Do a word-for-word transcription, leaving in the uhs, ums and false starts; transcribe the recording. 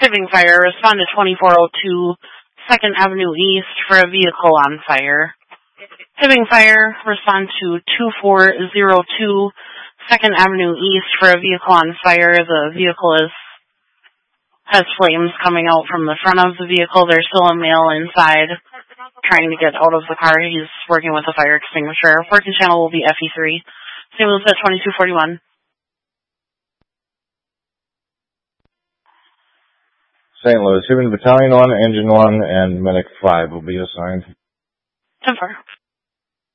Tipping Fire, respond to twenty-four oh two second Avenue East for a vehicle on fire. Tipping Fire, respond to two four oh two second Avenue East for a vehicle on fire. The vehicle is has flames coming out from the front of the vehicle. There's still a male inside trying to get out of the car. He's working with a fire extinguisher. Working channel will be F E three. Saint Louis at twenty-two forty-one. Saint Louis, Human Battalion one, Engine one, and Medic five will be assigned. ten four.